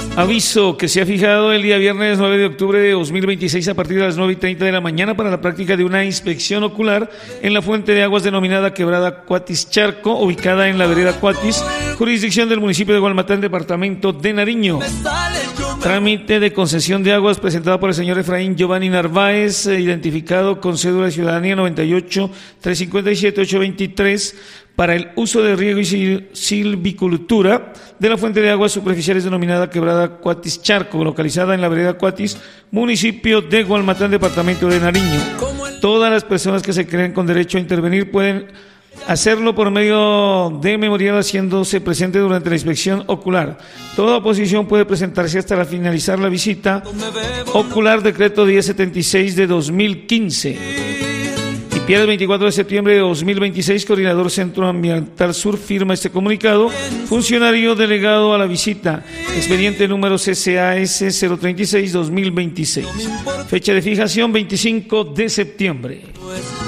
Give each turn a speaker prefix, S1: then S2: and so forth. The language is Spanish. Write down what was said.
S1: Aviso que se ha fijado el día viernes 9 de octubre de 2026 a partir de las 9:30 de la mañana para la práctica de una inspección ocular en la fuente de aguas denominada Quebrada Cuatis Charco, ubicada en la vereda Cuatis, jurisdicción del municipio de Gualmatán, departamento de Nariño. Trámite de concesión de aguas presentado por el señor Efraín Giovanni Narváez, identificado con cédula de ciudadanía 98-357-823, para el uso de riego y silvicultura de la fuente de aguas superficiales denominada Quebrada Cuatis Charco, localizada en la vereda Cuatis, municipio de Gualmatán, departamento de Nariño. Todas las personas que se creen con derecho a intervenir pueden hacerlo por medio de memorial haciéndose presente durante la inspección ocular. Toda oposición puede presentarse hasta finalizar la visita ocular, decreto 1076 de 2015. El 24 de septiembre de 2026, Coordinador Centro Ambiental Sur firma este comunicado. Funcionario delegado a la visita. Expediente número CCAS 036-2026. Fecha de fijación 25 de septiembre.